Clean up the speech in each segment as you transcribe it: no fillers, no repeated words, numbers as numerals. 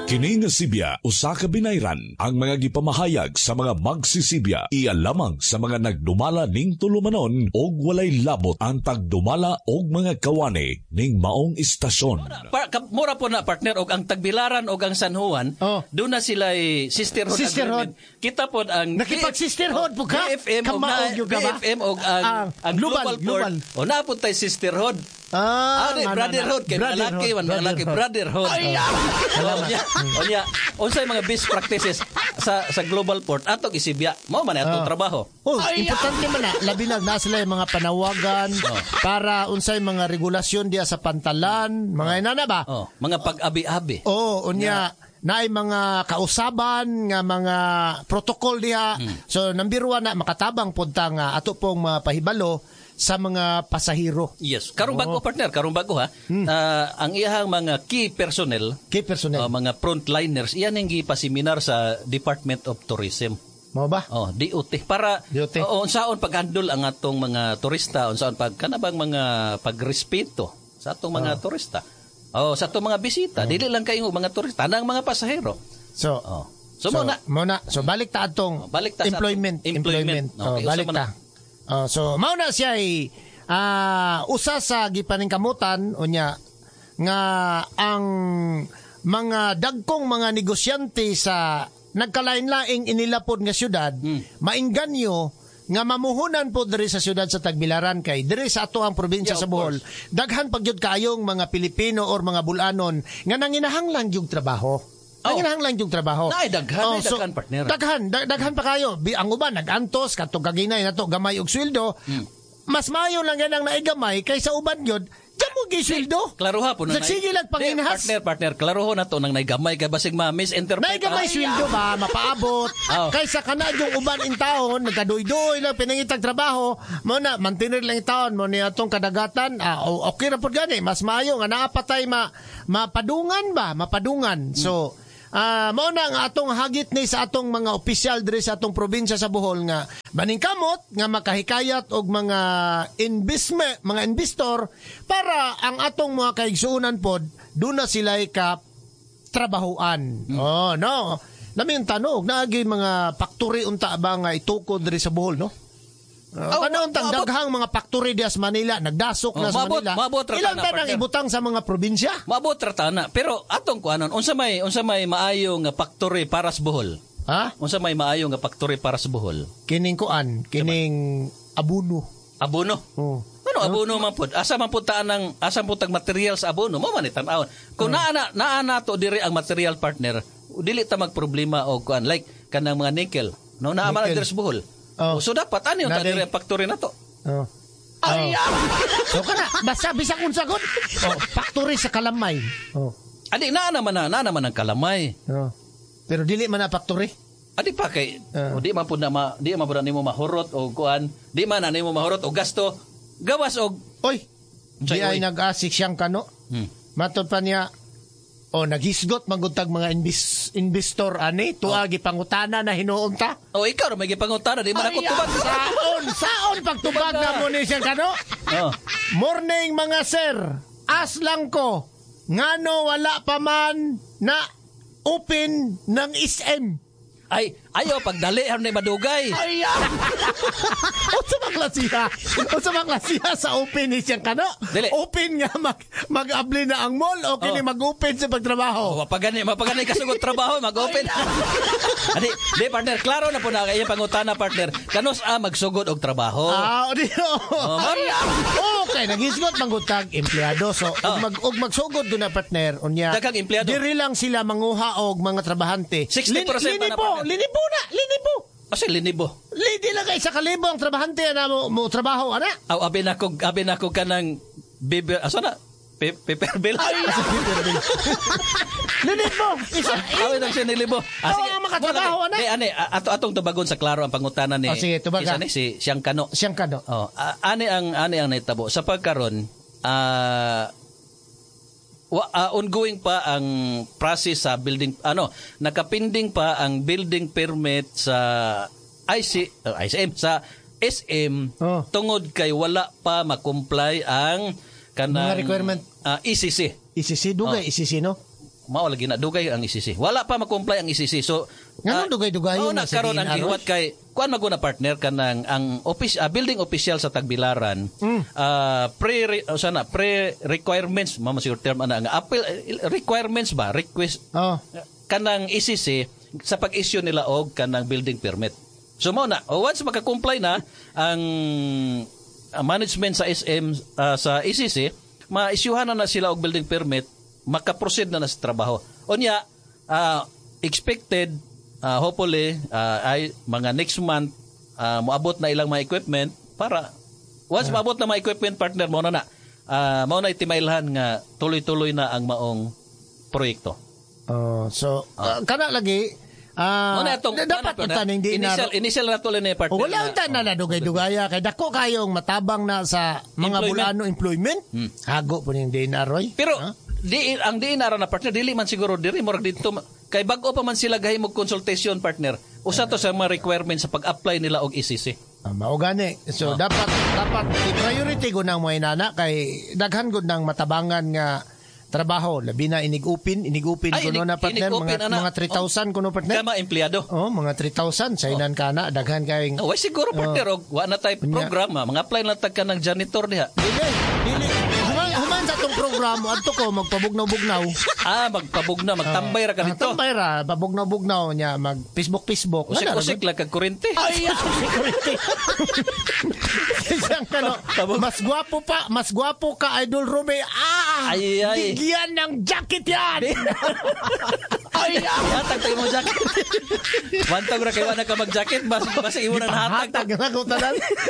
Kini nga Sibya usa ka binayran ang mga gipamahayag sa mga magsisibya iya lamang sa mga nagdumala ning tulumanon og walay labot ang tagdumala og mga kawani ning maong istasyon. Mura po na partner og ang Tagbilaran og ang San Juan, doon na sila sisterhood agreement. Kita po ang nakipag-sisterhood po ka? BFM og ang Global Port. O na po tayo sisterhood. Brotherhood kay malaki brotherhood. Unsay mga best practices sa Global Port atong isibya mao man atong trabaho. Importante man na labi na sila yung mga panawagan para unsay mga regulasyon diya sa pantalan, mga inana ba? Mga pag-abi-abi. Unya naay mga kausaban nga mga protocol diha. So number 1 na makatabang punta nga ato pong mapahibalo sa mga pasahero. Yes. Karong bago partner, ha. Ang iyahang mga key personnel, mga frontliners, iyan ang gipaseminar sa Department of Tourism. Mao ba? DOT para unsaon paghandle ang atong mga turista, unsaon kanabang mga pagrespeto sa atong mga turista. Sa atong mga bisita, dili lang kayo mga turista, nang mga pasahero. So muna. So balik ta atong employment. Okay, balik ta. So mauna siya ay usa sa gipaningkamutan unya nga ang mga dagkong mga negosyante sa nagkalain-laing inilapod nga syudad maingganyo nga mamuhunan po diri sa syudad sa Tagbilaran kay diri sa ato ang probinsya sa Bohol daghan pagyud kayong mga Pilipino or mga Bulanon nga nanginahanglan yung trabaho. Nanginahanglan yung trabaho. Daghan partner. Daghan pa kayo. Ang uban nag-antos katong kaginay nato gamay og sweldo. Mas mayo lang yan ang naigamay kaysa uban yun. Diyan mo gisweldo. Klaro ha po. Nagsigilag panginahas. Partner. Klaro ho na to nang naigamay kay basig ma-misinterpret. Naigamay sweldo ba? Mapaabot. Kaysa kana yung uban in taon, nagkadoy-doy lang pinangitag trabaho. Muna, mantinir lang in taon. Muna itong kadagatan. Okay na po gani. Mas mayo nga naapatay mapadungan. So, mauna nga atong hagit ni sa atong mga opisyal diri sa atong probinsya sa Bohol nga maningkamot nga makahikayat og mga investor para ang atong mga kaigsuonan pod doon na sila ka trabahuan. Namin tanog naagi mga factory unta ba nga itukod diri sa Bohol, no? Kanaon tang daghang mga factory diya sa Manila, nagdasok na sa Manila. Ilang tanang ibutang sa mga probinsya? Maabot ratana. Pero atong kuanon, unsa may maayo nga factory para sa Bohol? Ha? Unsa may maayo nga factory para sa Bohol? Kining abono. Abono? Ano abono man pud? Asa man pud tag material sa abono? Mo man itan-awon. Kung naa to diri ang material partner, dili ta magproblema og kuan like kanang mga nickel. No naa man diri sa Bohol. So dapat ano yung tadiri ang factory na to? So kana, basta bisang unsagon. Factory sa Kalamay. Adi na naman ang Kalamay. Pero dili man na factory. Adi pa kay di man pud nimo mahurot o kuan, di man na nimo mahurot o gasto. Gawas og di ay nag-asik siyang kano. Matod pa niya naghisgot maguntag mga investor tuagi pangutana na hinuon ta. Ikaw ra may gipangutana di man ako tubag. Saon pagtubag na mo ni siyang kano? Morning mga sir. Aslang ko ngano wala pa man na open ng SM. Ay, ayo pagdali ni madugay. Unsa maklasiha sa open ni siyang kano? Dili. Open nga mag-abli na ang mall o kini mag-open sa pagtrabaho. Mapagani kasugod trabaho mag-open. Di partner, klaro na po na kay pangutana partner. Kanos magsugod og trabaho. Okay, naghisgot manggutag empleyado. So og magsugod do na partner unya. Daghang empleyado. Diri lang sila manguha og mga trabahante. 60% Linibo. Kasi linibo. Di lang kay sa kalibo ang trabahante na mo trabaho ana. Abi na ko kanang bibi asa na paper bill. Linibo. Awin ang sinilibo. Sige, makatrabaho ana. Atong tubagon sa klaro ang pangutana ni. Sige, tubaga. Si Siyang Kano. Ani ang naitabo sa pagkaron ongoing pa ang process sa building nakapinding pa ang building permit sa ICM sa SM tungod kay wala pa makomply ang kanang mga requirement ECC dugay ECC no mao lagi na dugay ang ICC. Wala pa ma-comply ang ICC. So ngano dugay-dugayon na sa karon ang gihuwat kay kuan maguna partner kanang ang building official sa Tagbilaran pre-requirements mamasig term ana nga appeal requirements ba request kanang ICC sa pag-issue nila og kanang building permit. So mao na once maka-comply na ang management sa SM sa ICC, ma-issuehan na sila og building permit, maka-proceed na sa trabaho. Unya expected hopefully ay mga next month moabot na ilang mga equipment para once maabot na mga equipment partner mo na itimailhan nga tuloy-tuloy na ang maong proyekto. Kana lagi dapat taning di initial na tuloy na partner. Wala ta na dugay-dugaya kay dako kayong matabang na sa mga bulano employment. Hago po ning DNR Roy. Pero ang DNR na partner dili man siguro diri murag dito kay bag-o pa man sila gahimog consultation partner. Usa to sa mga requirements sa pag-apply nila og ICC. Mao gani. So dapat i-priority ko nang mga inana kay daghan gud nang matabangan nga trabaho labi na inigupin kuno na partner mga 3,000 kuno partner kama empleyado mga 3,000 sa inan kana daghan kay siguro partner og wa na type programa mga apply lang tag ka ng janitor diha dili human sa tong programa adto ko magpabugnaw-bugnaw magtambay ra ka dito tambay ra pabugnaw-bugnaw nya mag Facebook usik lang kag kurente mas gwapo ka Idol Ruby bigyan ng jacket yan hatag tayo mo jacket wantag ra kayo na ka mag jacket basta imo nang hatag na ko tanan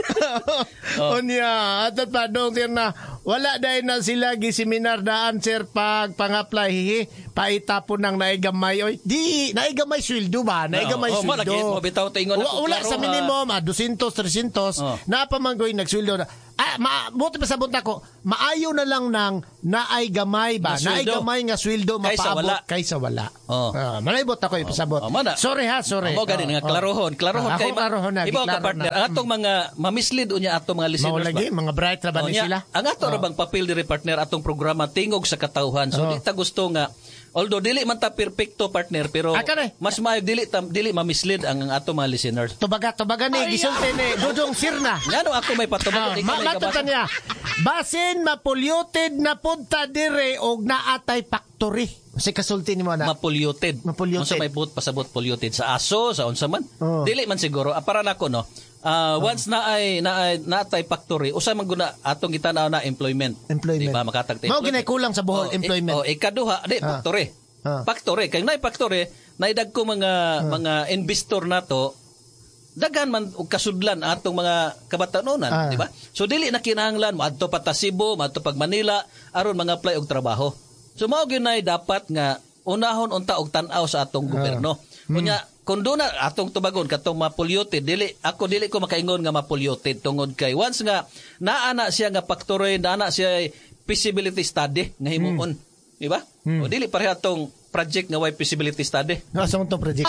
unya atat pa dong na wala dahil na sila giseminar daan sir pag pang-apply paitapon ng naigamay naigamay sweldo ba naigamay sweldo wala sa minimum 200 300 na pamanggoy nagsweldo na buti pa sabot nako maayo na lang ng naay-gamay ba naay-gamay nga sweldo mapaabot kaysa wala malaybot ako ipasabot sorry mo gani nga klarohon kay ibaw ka partner ang atong mga mamislead unya atong mga listeners ba mga bright ra ba ni sila ang ato ra bang papel diri partner atong programa tingog sa katawhan so di ta gusto nga although dili man ta perfecto partner pero mas maayo dili mamislead ang ato mga listeners. Tubaga ni gisulti ni Dudong Sirna. Ngano ako may patubagon matutan niya. Basin mapolluted na punta dire og naatay factory. Kasi kasulti ni mo na. Mapolluted. Unsa may pasabot polluted sa aso sa unsa man? Dili man siguro para nako no. Once naatay factory usa man guna atong gitanaw na employment. Di ba makatagtay. Mao ginay kulang sa Bohol employment. Ikaduha factory. Factory kay nay factory naidag ko mga investor nato daghan man og kasudlan atong mga kabatanunan, di ba? So dili na kinahanglan moadto pa ta Cebu, moadto pag Manila aron mga apply og trabaho. So mao ginay dapat nga unahon unta og tan-aw sa atong gobyerno. Unya kung doon na atong tubagon katong mapolluted dili ko makaingon nga mapolluted tungod kay once nga naana siya nga factory naana siya feasibility study nga himuon di ba o dili pareha atong project nga way feasibility study asa mo tong project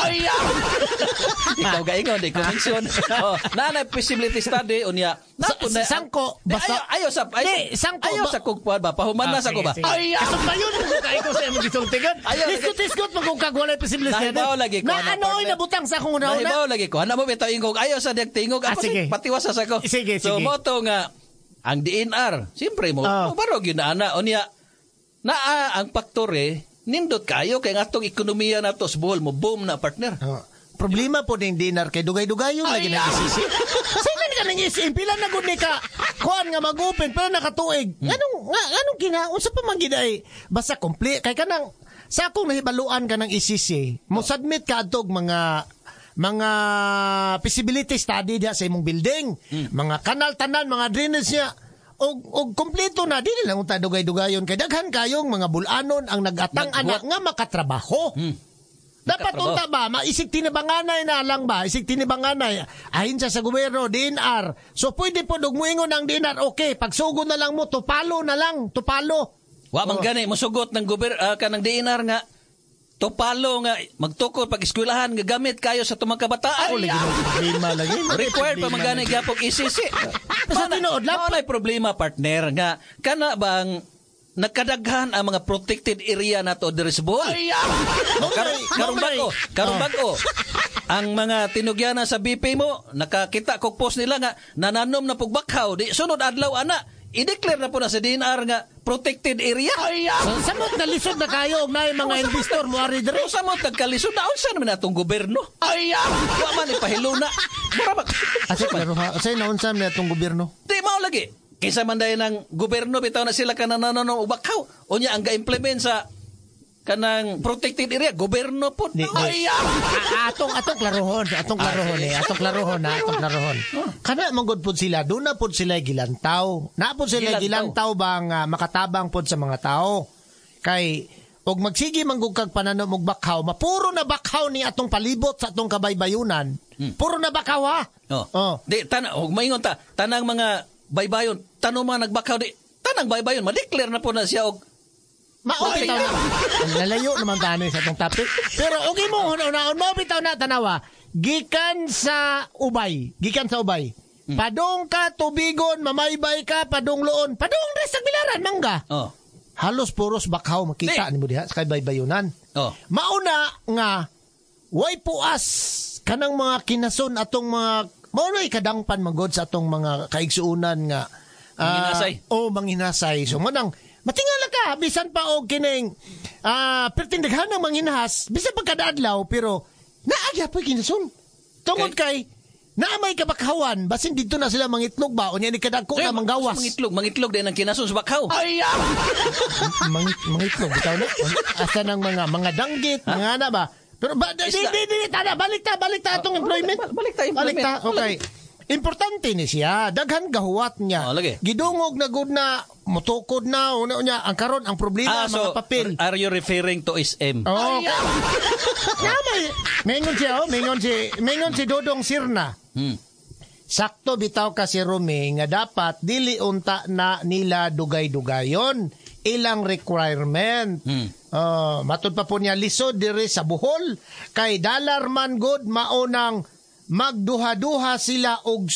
ikaw gaingon di ko mention naana feasibility study unya sangko basta ayo sa kugpuan ba pahuman na sa ko ba kasog bayon mo kay ko sa imong gisultigan iskot magkagwalay feasibility study na ano nabutang sa akong una lagi ko ana mo bitaw ingog ayo sa tingog ako patiwas sa ko so moto nga ang DNR siyempre mo barog yun na unya ang factory nindot kayo kay atong ekonomiya nato sa Bohol mo boom na partner. Problema po ning dinar kay dugay-dugay yung lagi na isisi. Sino ka nang isin pila na gud ni ka kuan nga mag-open pero nakatuig. Anong unsa pa man giday basta complete kay kanang sa akong nahibaluan ka ng isisi mo submit ka adtog mga feasibility study diha sa imong building, mga kanal tanan, mga drainage niya. Og kompleto na dili lang unta dugay-dugayon kay daghan kayong mga bulanon ang nagatang anak nga makatrabaho. Dapat unta ba maisig tinibanganay na lang ba isig tinibanganay ahin sa gobyerno DNR. So pwede po og moingon ang DNR okay pagsugod na lang mo tupalo na lang tupalo. Wa man gani mosugot ng kanang DNR nga tupalo nga magtukod pag eskwelahan nga gamit kayo sa tumang kabataan. Problema lagi. Required pa magani gyapon ICC. Sa tinuod lang. Wala problema partner nga kana bang nakadaghan ang mga protected area nato diri sa Bohol. Karong bag-o. Ang mga tinugyana sa BP mo, nakakita kog post nila nga nananom na pugbakhaw. Di sunod adlaw ana, i-declare na po na sa DNR nga protected area. Samot na lisod na kayo na yung mga investor mo ari diri. Samot nagkalisod na unsa naman atong gobyerno. Wa man ipahiluna. Murabak. Asay na unsa man atong gobyerno? Di mao lagi. Kaysa man dayon ng gobyerno bitaw na sila kanananon og bakhaw. Unya ang ga-implement sa kanang protected area, gobyerno po. Atong klarohon. Kana manggod pod sila, doon na pod sila gilantaw. Na pod sila gilantaw bang makatabang pod sa mga tao. Kay og magsige manggug kag pananom og bakhaw, mapuro na bakhaw ni atong palibot sa atong kabaybayunan. Puro na bakhaw ha. Di og maingon ta, tanang mga baybayon, tanong mga nagbakhaw di, tanang baybayon, ma-declare na po na siya og maupitaw na. Nalayo naman tayo sa itong topic. Pero okay mo, unaon, maupitaw na tanawa. Gikan sa ubay. Padong ka, tubigon, mamaybay ka, padong loon. Padong res sa bilaran, mangga. Halos puros bakhaw makita ni mo diha sa baybayunan. Mauna nga, way puas kanang mga kinason atong mga, maunay kadangpan magod sa atong mga kaigsuunan nga. Manginasay. So, manang, matingala ka, bisan pa og kining pertindaghan ng manginahas, bisan pagkadaadlaw, pero naagya po kinasun. Tungod kay, naamay kabakhawan, basin dito na sila mangitlog ba, o niya ni kadagko na manggawas. Mangitlog din ang kinasun sa bakhaw. Mangitlog, bitaw na. Asa ng mga danggit, mga ana ba? Pero balik ta atong employment. Balik ta, okay. Importante ni siya, daghan gahuwat niya. Gidungog na good na, mutukod na, una ang karon ang problema mga papel. Are you referring to SM? Mengon si Dodong Sirna. Sakto bitaw ka si Rome nga dapat dili unta na nila dugay-dugayon ilang requirement. Matud pa po niya lisod diri sa Bohol kay dalar man good maunang magduha-duha sila og